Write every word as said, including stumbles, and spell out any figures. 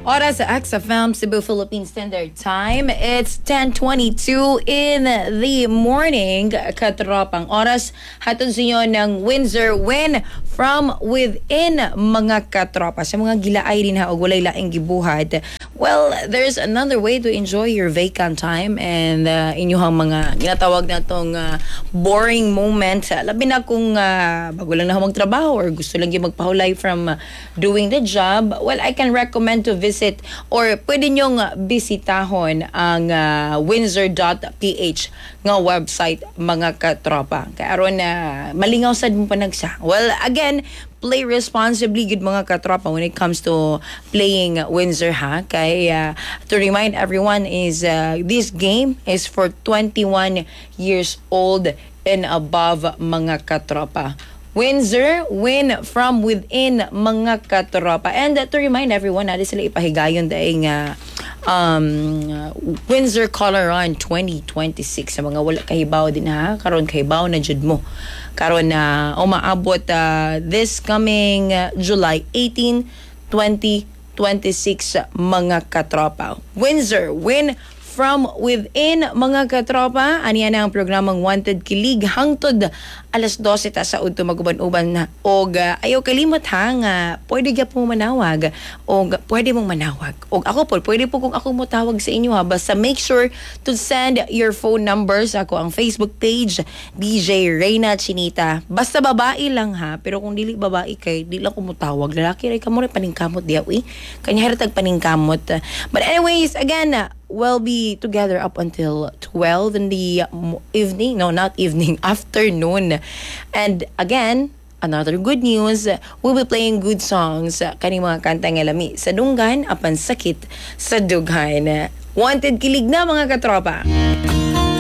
Oras sa X F M Cebu Philippine Standard Time. It's ten twenty-two in the morning. Katropang oras hatod sa inyo ng Windsor Win from within mga katropa. Sa mga gilaay din ha o walay laing gibuhat. Well, there's another way to enjoy your vacant time and uh, inyong mga ginatawag na itong uh, boring moment. Labi na kung uh, bago lang na magtrabaho or gusto lang yung magpahulay from uh, doing the job. Well, I can recommend to visit or pwede nyong bisitahon ang uh, windsor dot p h nga website mga katropa. Kaya aron na uh, malingaw sad mo pa nagsa. Well, again, play responsibly good mga katropa when it comes to playing Windsor ha. Kay uh, to remind everyone is uh, this game is for twenty-one years old and above mga katropa. Windsor, win from within mga katropa. And uh, to remind everyone, natin sila ipahigayon dahil nga um, uh, Windsor Color Run twenty twenty-six. Sa mga wala kahibaw din ha. Karon kahibaw na jud mo. Karon na uh, umaabot uh, this coming uh, July eighteenth, twenty twenty-six mga katropa. Windsor, win from within mga katropa. Aniya na ang programang Wanted Kilig hangtod alas dose ta sa udto maguban-uban na og uh, ayaw kalimot ha nga pwede gyud po manawag og pwede mong manawag og ako po pwede po kung ako mo tawag sa inyo ha, basta make sure to send your phone numbers ako ang Facebook page D J Reyna Chinita, basta babae lang ha, pero kung dili babae kay di lang ko mo tawag, lalaki ray kamo ray paningkamot diya uy kanya haratag paningkamot. But anyways, again, we'll be together up until twelve in the evening. No, not evening, afternoon. And again, another good news, we'll be playing good songs. Kaning mga kanta nga lami sa dunggan, apan sakit sa dughan. Wanted Kilig na mga katropa.